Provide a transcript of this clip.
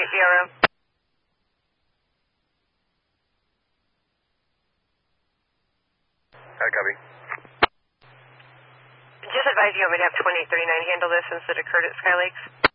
VRO. Copy. Just advise you want me to have 2839 handle this since it occurred at Sky Lakes.